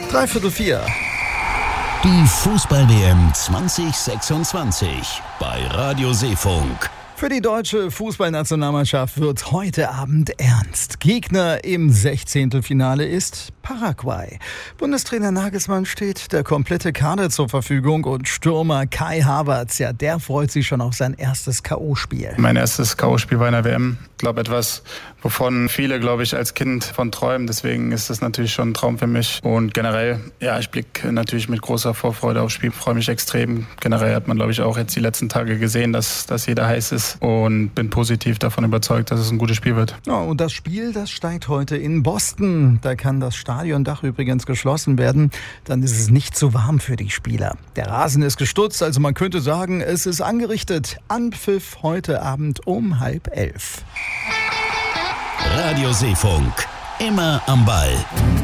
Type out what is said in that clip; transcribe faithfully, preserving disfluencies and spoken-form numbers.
Dreiviertel vier. Die Fußball-W M zwanzig sechsundzwanzig bei Radio Seefunk. Für die deutsche Fußballnationalmannschaft wird heute Abend ernst. Gegner im Sechzehntelfinale ist Paraguay. Bundestrainer Nagelsmann steht der komplette Kader zur Verfügung und Stürmer Kai Havertz, ja, der freut sich schon auf sein erstes K O-Spiel. Mein erstes K O-Spiel bei einer W M. Ich glaube, etwas, wovon viele, glaube ich, als Kind von träumen. Deswegen ist das natürlich schon ein Traum für mich. Und generell, ja, ich blicke natürlich mit großer Vorfreude aufs Spiel, freue mich extrem. Generell hat man, glaube ich, auch jetzt die letzten Tage gesehen, dass, dass jeder heiß ist. Und bin positiv davon überzeugt, dass es ein gutes Spiel wird. Ja, und das Spiel, das steigt heute in Boston. Da kann das Stadiondach übrigens geschlossen werden. Dann ist es nicht zu warm für die Spieler. Der Rasen ist gestutzt, also man könnte sagen, es ist angerichtet. Anpfiff heute Abend um halb elf. Radio Seefunk. Immer am Ball.